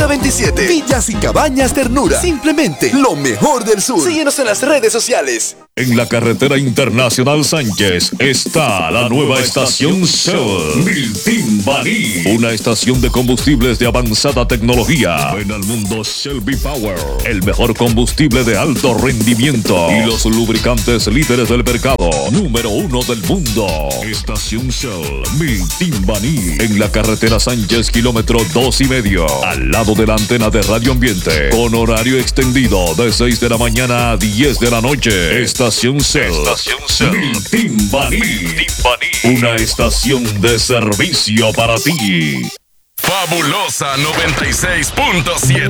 Avenida 27, Villas y Cabañas Ternura. Simplemente lo mejor del sur. Síguenos en las redes sociales. En la carretera internacional Sánchez está la nueva estación Shell Miltim Baní, una estación de combustibles de avanzada tecnología. Ven al mundo Shell V-Power, el mejor combustible de alto rendimiento y los lubricantes líderes del mercado, número 1 del mundo. Estación Shell Miltim Baní, en la carretera Sánchez, kilómetro 2,5, al lado de la antena de Radio Ambiente, con horario extendido de 6 de la mañana a 10 de la noche. Estación Shell Miltim Baní, una estación de servicio para ti. Fabulosa 96.7.